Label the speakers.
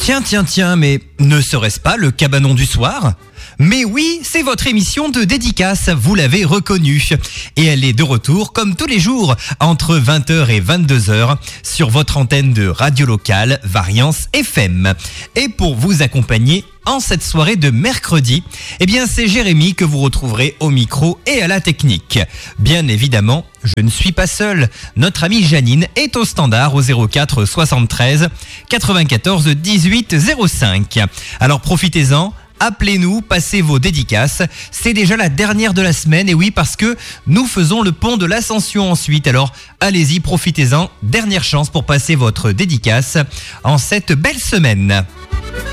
Speaker 1: Tiens, mais ne serait-ce pas le cabanon du soir ? Mais oui, c'est votre émission de dédicace, vous l'avez reconnue. Et elle est de retour, comme tous les jours, entre 20h et 22h, sur votre antenne de radio locale, Variance FM. Et pour vous accompagner en cette soirée de mercredi, eh bien c'est Jérémy que vous retrouverez au micro et à la technique. Bien évidemment, je ne suis pas seul. Notre amie Janine est au standard au 04 73 94 18 05. Alors profitez-en. Appelez-nous, passez vos dédicaces. C'est déjà la dernière de la semaine, et oui, parce que nous faisons le pont de l'Ascension ensuite. Alors, allez-y, profitez-en. Dernière chance pour passer votre dédicace en cette belle semaine.